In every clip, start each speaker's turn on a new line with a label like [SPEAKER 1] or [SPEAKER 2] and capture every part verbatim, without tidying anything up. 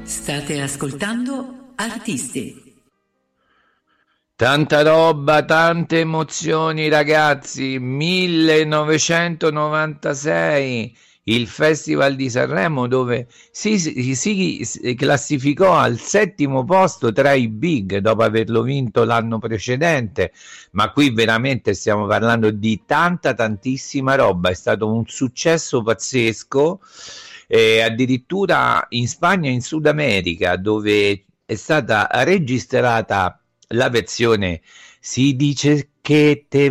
[SPEAKER 1] State ascoltando Artisti.
[SPEAKER 2] Tanta roba, tante emozioni, ragazzi. millenovecentonovantasei, il Festival di Sanremo, dove si, si, si classificò al settimo posto tra i big dopo averlo vinto l'anno precedente. Ma qui veramente stiamo parlando di tanta tantissima roba. È stato un successo pazzesco, eh, addirittura in Spagna e in Sud America, dove è stata registrata la versione Si dice che te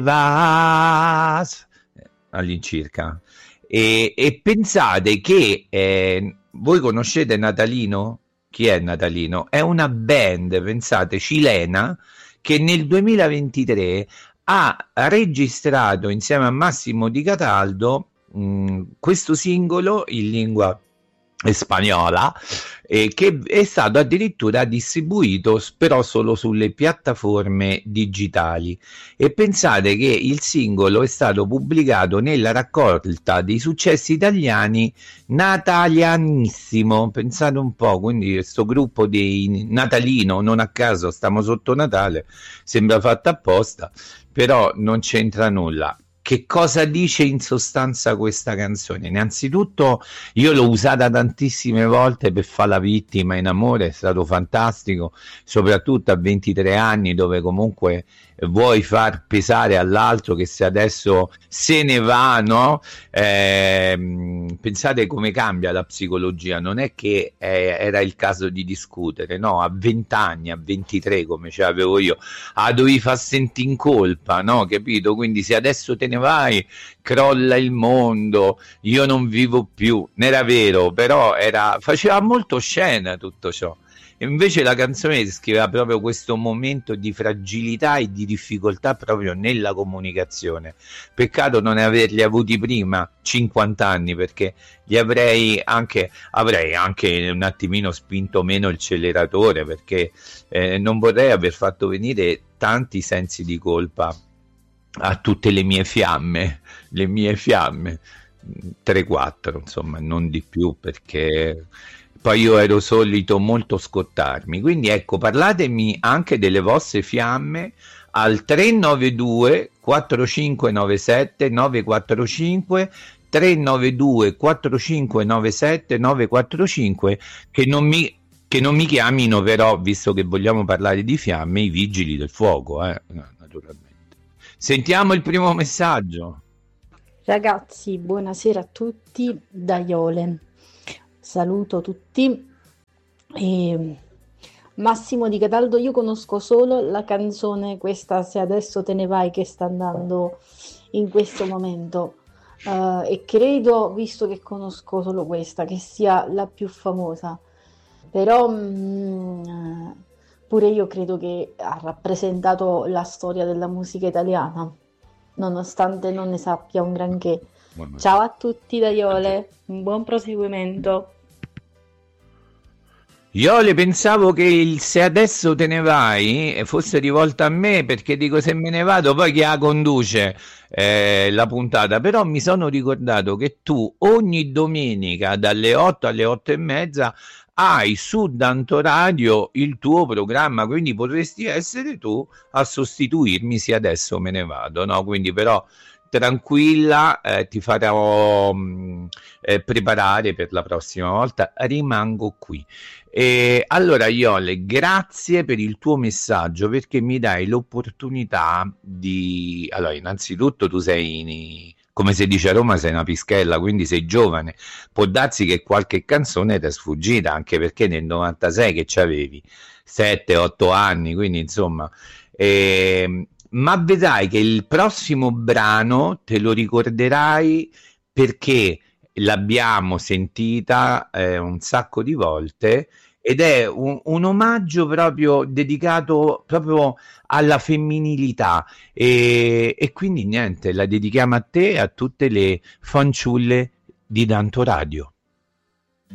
[SPEAKER 2] vas all'incirca, e, e pensate che eh, voi conoscete Natalino? Chi è Natalino? È una band, pensate, cilena, che nel duemilaventitré ha registrato insieme a Massimo Di Cataldo mh, questo singolo in lingua spagnola, eh, che è stato addirittura distribuito però solo sulle piattaforme digitali. E pensate che il singolo è stato pubblicato nella raccolta dei successi italiani Natalianissimo, pensate un po', quindi questo gruppo di Natalino, non a caso stiamo sotto Natale, sembra fatto apposta, però non c'entra nulla. Che cosa dice in sostanza questa canzone? Innanzitutto io l'ho usata tantissime volte per fare la vittima in amore, è stato fantastico, soprattutto a ventitré anni, dove comunque vuoi far pesare all'altro che se adesso se ne va, no? Eh, pensate come cambia la psicologia, non è che eh, era il caso di discutere, no? A venti anni, a ventitré come ce l'avevo io, ah, dovevi far sentire in colpa, no? Capito? Quindi se adesso te ne vai, crolla il mondo, io non vivo più, non era vero, però era, faceva molto scena tutto ciò. E invece la canzone descriveva proprio questo momento di fragilità e di difficoltà proprio nella comunicazione. Peccato non averli avuti prima, cinquanta anni, perché gli avrei anche, avrei anche un attimino spinto meno il acceleratore, perché eh, non vorrei aver fatto venire tanti sensi di colpa a tutte le mie fiamme, le mie fiamme, tre quattro, insomma, non di più, perché poi io ero solito molto scottarmi. Quindi ecco, parlatemi anche delle vostre fiamme al tre nove due quattro cinque nove sette nove quattro cinque, tre nove due quattro cinque nove sette nove quattro cinque, che non mi che non mi chiamino però, visto che vogliamo parlare di fiamme, i vigili del fuoco, eh, naturalmente. Sentiamo il primo messaggio.
[SPEAKER 3] Ragazzi, buonasera a tutti da Iole. Saluto tutti. E Massimo Di Cataldo, io conosco solo la canzone questa Se adesso te ne vai, che sta andando in questo momento, uh, e credo, visto che conosco solo questa, che sia la più famosa, però mh, pure io credo che ha rappresentato la storia della musica italiana, nonostante non ne sappia un granché. Ciao a tutti da Iole, un buon proseguimento.
[SPEAKER 2] Io le pensavo che il Se adesso te ne vai fosse rivolta a me, perché dico se me ne vado poi chi la conduce eh, la puntata, però mi sono ricordato che tu ogni domenica dalle otto alle otto e mezza hai su Dantoradio il tuo programma, quindi potresti essere tu a sostituirmi se adesso me ne vado, no? Quindi però tranquilla, eh, ti farò mh, eh, preparare per la prossima volta, rimango qui. E allora Iole, grazie per il tuo messaggio, perché mi dai l'opportunità di, allora innanzitutto tu sei, come si dice a Roma, sei una pischella, quindi sei giovane, può darsi che qualche canzone ti è sfuggita, anche perché nel novantasei che c'avevi sette otto anni, quindi insomma eh, ma vedrai che il prossimo brano te lo ricorderai, perché l'abbiamo sentita eh, un sacco di volte, ed è un, un omaggio proprio dedicato proprio alla femminilità, e, e quindi niente, la dedichiamo a te e a tutte le fanciulle di Dantoradio.